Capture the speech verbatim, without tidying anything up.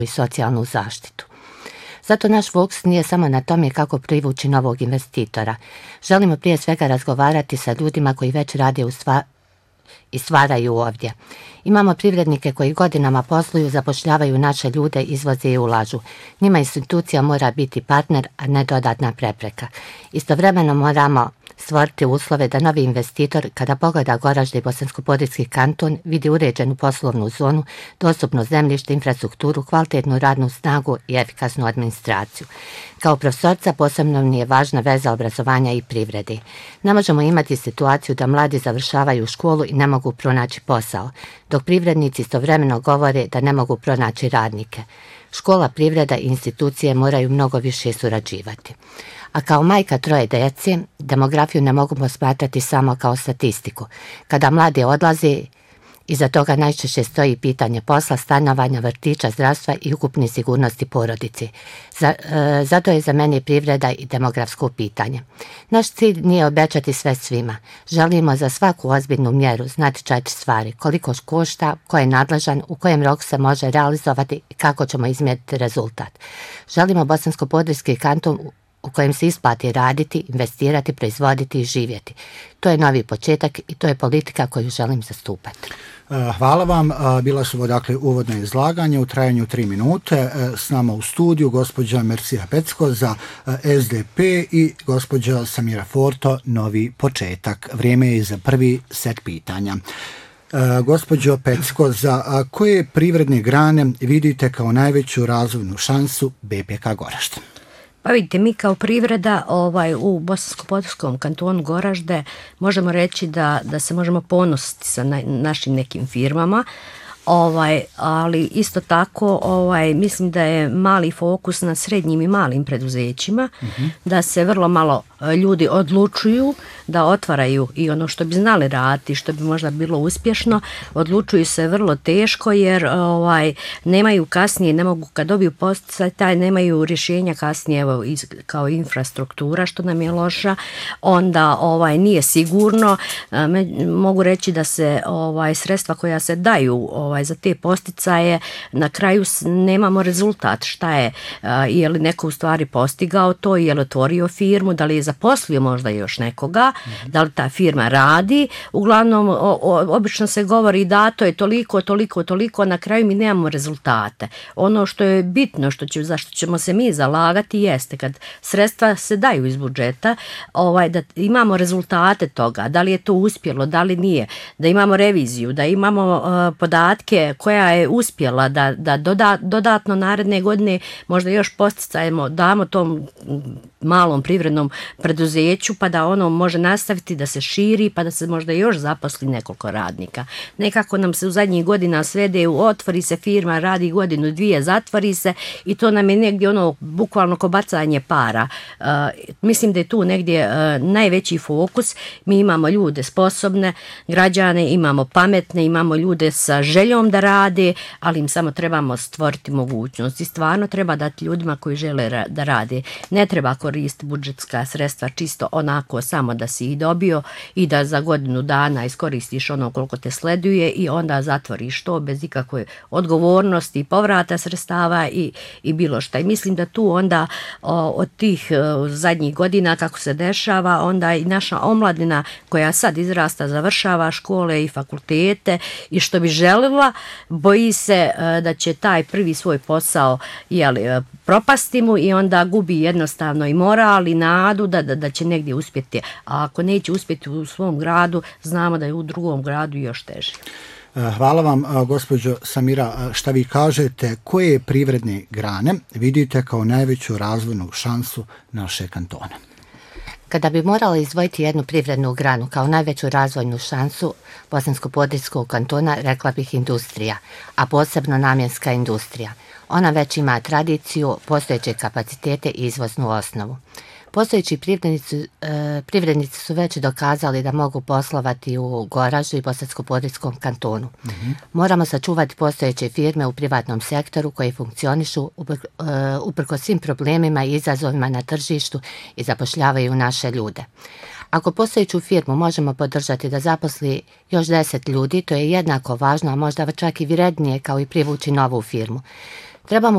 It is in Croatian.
i socijalnu zaštitu. Zato naš fokus nije samo na tome kako privući novog investitora. Želimo prije svega razgovarati sa ljudima koji već rade u stva i stvaraju ovdje. Imamo privrednike koji godinama posluju, zapošljavaju naše ljude, izvoze i ulažu. Njima institucija mora biti partner, a ne dodatna prepreka. Istovremeno moramo stvoriti uslove da novi investitor, kada pogleda Goražde i Bosansko-Podrinjski kanton, vidi uređenu poslovnu zonu, dostupno zemljište, infrastrukturu, kvalitetnu radnu snagu i efikasnu administraciju. Kao profesorca posebno mi je važna veza obrazovanja i privrede. Ne možemo imati situaciju da mladi završavaju školu i ne mogu pronaći posao, dok privrednici istovremeno govore da ne mogu pronaći radnike. Škola, privreda i institucije moraju mnogo više surađivati. A kao majka troje djece, demografiju ne mogu posmatrati samo kao statistiku. Kada mladi odlaze, iza toga najčešće stoji pitanje posla, stanovanja, vrtića, zdravstva i ukupne sigurnosti porodice. Za, e, zato je za mene privreda i demografsko pitanje. Naš cilj nije obećati sve svima. Želimo za svaku ozbiljnu mjeru znati četiri stvari: koliko košta, ko je nadležan, u kojem roku se može realizovati i kako ćemo izmjeriti rezultat. Želimo Bosansko-Podrinjski kanton u kojem se isplati raditi, investirati, proizvoditi i živjeti. To je novi početak i to je politika koju želim zastupati. Hvala vam. Bila su dakle uvodno izlaganje u trajanju tri minute. S nama u studiju gospođa Mersija Pecko za S D P i gospođa Samira Forto, Novi početak. Vrijeme je za prvi set pitanja. Gospođo Pecko, za koje privredne grane vidite kao najveću razvojnu šansu B P K Goražde? Pa vidite, mi kao privreda ovaj, u Bosansko-Podrinjskom kantonu Goražde možemo reći da, da se možemo ponositi sa na, našim nekim firmama, ovaj, ali isto tako ovaj, mislim da je mali fokus na srednjim i malim preduzećima, mm-hmm. da se vrlo malo ljudi odlučuju da otvaraju i ono što bi znali raditi, što bi možda bilo uspješno, odlučuju se vrlo teško jer ovaj, nemaju kasnije, ne mogu kad dobiju posticaj, taj nemaju rješenja kasnije evo, iz, kao infrastruktura što nam je loša, onda ovaj, nije sigurno. Me, mogu reći da se ovaj, sredstva koja se daju ovaj, za te posticaje, na kraju nemamo rezultat. Šta je? Je li neko u stvari postigao to, je li otvorio firmu, da li je zaposlio možda još nekoga, mm-hmm. da li ta firma radi. Uglavnom, o, o, obično se govori da to je toliko, toliko, toliko, na kraju mi nemamo rezultate. Ono što je bitno, što će, zašto ćemo se mi zalagati, jeste kad sredstva se daju iz budžeta, ovaj, da imamo rezultate toga, da li je to uspjelo, da li nije, da imamo reviziju, da imamo uh, podatke koja je uspjela, da, da doda, dodatno naredne godine možda još posticajemo, damo tom malom privrednom preduzeću pa da ono može nastaviti da se širi pa da se možda još zaposli nekoliko radnika. Nekako nam se u zadnjih godina svede u otvori se firma, radi godinu, dvije, zatvori se i to nam je negdje ono bukvalno ko bacanje para. Uh, mislim da je tu negdje uh, najveći fokus. Mi imamo ljude sposobne, građane, imamo pametne, imamo ljude sa željom da rade, ali im samo trebamo stvoriti mogućnost i stvarno treba dati ljudima koji žele ra- da rade. Ne treba koristiti budžetska sredstva čisto onako samo da si ih dobio i da za godinu dana iskoristiš ono koliko te sleduje i onda zatvoriš to bez ikakve odgovornosti, povrata sredstava i, i bilo šta. I mislim da tu onda o, od tih o, zadnjih godina kako se dešava, onda i naša omladina koja sad izrasta, završava škole i fakultete i što bi željela, boji se o, da će taj prvi svoj posao jeli, propasti mu i onda gubi jednostavno i moral i nadu da, da, da će negdje uspjeti. A ako neće uspjeti u svom gradu, znamo da je u drugom gradu još teže. Hvala vam, gospođo Samira. Šta vi kažete, koje privredne grane vidite kao najveću razvojnu šansu naše kantona? Kada bi morala izdvojiti jednu privrednu granu kao najveću razvojnu šansu Bosansko-Podrinjskog kantona, rekla bih industrija, a posebno namjenska industrija. Ona već ima tradiciju, postojeće kapacitete i izvoznu osnovu. Postojeći privrednici, e, privrednici su već dokazali da mogu poslovati u Goraždu i Bosansko-Podrinjskom kantonu. Mm-hmm. Moramo sačuvati postojeće firme u privatnom sektoru koji funkcionišu uprko, e, uprko svim problemima i izazovima na tržištu i zapošljavaju naše ljude. Ako postojeću firmu možemo podržati da zaposli još deset ljudi, to je jednako važno, a možda čak i vrednije kao i privući novu firmu. Trebamo